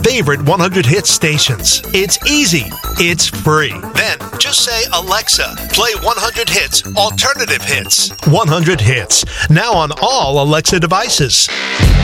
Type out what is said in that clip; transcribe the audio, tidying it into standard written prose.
favorite 100 Hits stations. It's easy. It's free. Then just say, Alexa, play 100 Hits, alternative hits. 100 Hits, now on all Alexa devices.